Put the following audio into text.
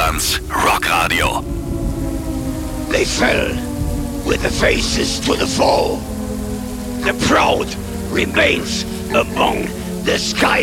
Deutschlands Rockradio. They fell with the faces to the fall. The proud remains among the sky